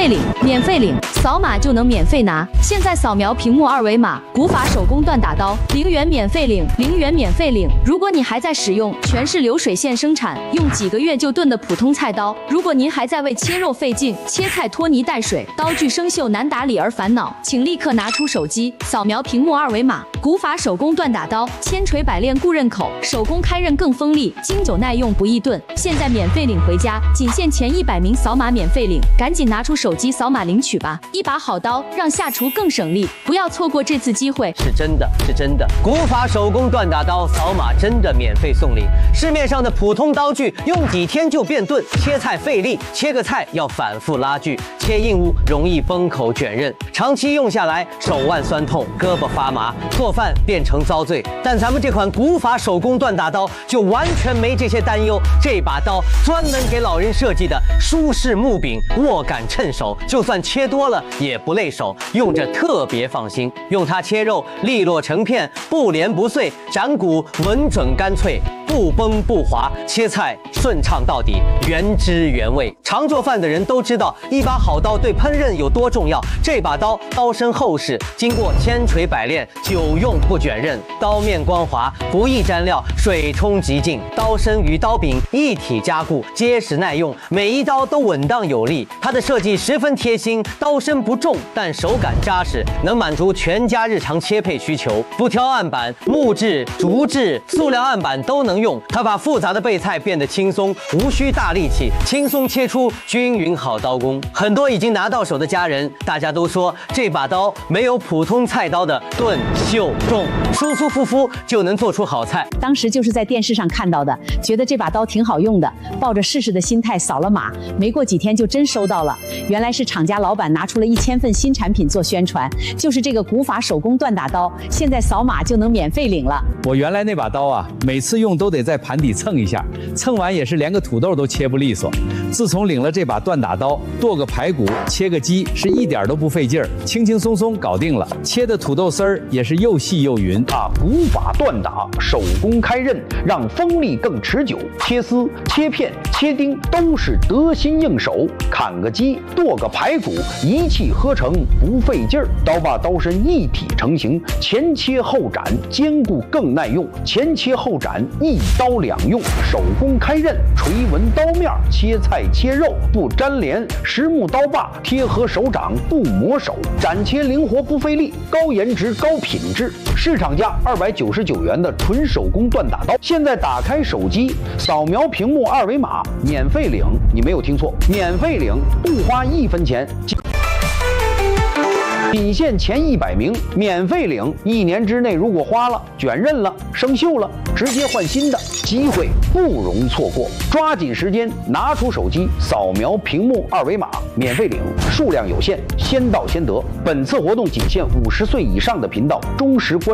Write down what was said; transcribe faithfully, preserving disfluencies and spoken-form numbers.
费领，免费领，扫码就能免费拿。现在扫描屏幕二维码，古法手工锻打刀，零元免费领，零元免费领。如果你还在使用全是流水线生产，用几个月就炖的普通菜刀，如果您还在为切肉费劲、切菜拖泥带水、刀具生锈难打理而烦恼，请立刻拿出手机，扫描屏幕二维码，古法手工锻打刀，千锤百炼固刃口，手工开刃更锋利，经久耐用不易钝。现在免费领回家，仅限前一百名扫码免费领，赶紧拿出手机扫码领取吧！一把好刀，让下厨更省力，不要错过这次机会。 是真的，是真的，古法手工锻打刀，扫码真的免费送礼。市面上的普通刀具用几天就变钝，切菜费力，切个菜要反复拉锯，切硬物容易崩口卷刃，长期用下来手腕酸痛，胳膊发麻，做饭变成遭罪。但咱们这款古法手工锻打刀就完全没这些担忧，这把刀专门给老人设计的舒适木柄，握感趁手，就算切多了也不累手，用着特别放心。用它切肉利落成片，不连不碎，斩骨稳准干脆，不崩不滑，切菜顺畅到底，原汁原味。常做饭的人都知道，一把好刀对烹饪有多重要。这把刀刀身厚实，经过千锤百炼，久用不卷刃，刀面光滑，不易沾料，水冲即净。刀身与刀柄一体加固，结实耐用，每一刀都稳当有力。它的设计十分贴心，刀身不重，但手感扎实，能满足全家日常切配需求。不挑案板，木质、竹制、塑料案板都能用。它把复杂的备菜变得轻松，无需大力气，轻松切出均匀好刀工。很多已经拿到手的家人，大家都说这把刀没有普通菜刀的钝、秀、重，舒舒服服就能做出好菜。 当时就是在电视上看到的，觉得这把刀挺好用的，抱着试试的心态扫了码，没过几天就真收到了。原来是厂家老板拿出了一千份新产品做宣传，就是这个古法手工锻打刀，现在扫码就能免费领了。 我原来那把刀啊，每次用都得在盘底蹭一下，蹭完也是连个土豆都切不利索。自从领了这把锻打刀，剁个排骨、切个鸡是一点都不费劲儿，轻轻松松搞定了。切的土豆丝儿也是又细又匀啊！古法锻打，手工开刃，让锋利更持久。切丝、切片、切丁都是得心应手。砍个鸡、剁个排骨，一气呵成，不费劲儿。刀把刀身一体成型，前切后斩，坚固更耐用。前切后斩，一刀两用。手工开刃，垂纹刀面，切菜切肉不粘连。实木刀把贴合手掌，不磨手。斩切灵活不费力，高颜值高品质。市场价二百九十九元的纯手工锻打刀，现在打开手机，扫描屏幕二维码，免费领。你没有听错，免费领，不花一分钱。仅限前一百名，免费领。一年之内如果花了、卷刃了、生锈了，直接换新的。机会不容错过，抓紧时间，拿出手机，扫描屏幕二维码，免费领。数量有限，先到先得。本次活动仅限五十岁以上的频道忠实观。